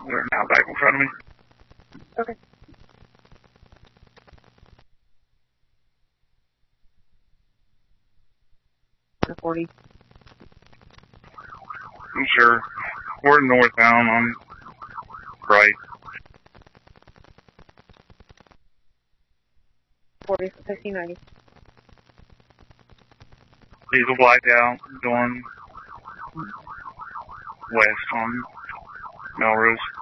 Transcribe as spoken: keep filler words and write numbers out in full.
They're now back in front of me. Okay. forty. I'm sure. We're northbound on right. forty for fifteen ninety. Diesel blacked out, going west on Melrose.